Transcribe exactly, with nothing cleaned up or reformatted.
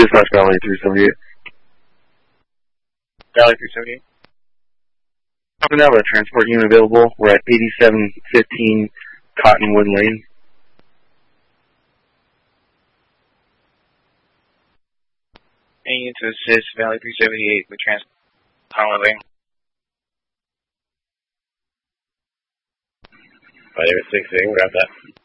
Dispatch Valley three seventy-eight. Valley three seventy-eight. Up and out, a transport unit available. We're at eighty-seven fifteen Cottonwood Lane. Any unit to assist Valley three seventy-eight with transport Cottonwood Lane. five eight six eight, grab that.